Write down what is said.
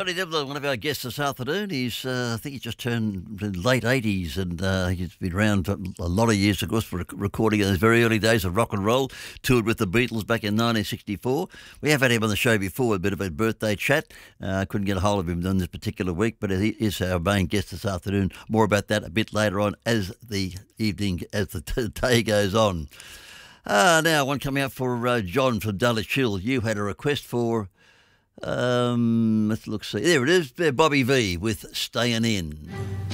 Johnny Devlin, one of our guests this afternoon, I think he's just turned late 80s and he's been around for a lot of years, of course, for recording in those very early days of rock and roll, toured with the Beatles back in 1964. We have had him on the show before, a bit of a birthday chat. Couldn't get a hold of him on this particular week, but he is our main guest this afternoon. More about that a bit later on as the day goes on. Now, one coming up for John from Dulwich Hill. You had a request for... let's look. See, there it is. Bobby V with "Staying In."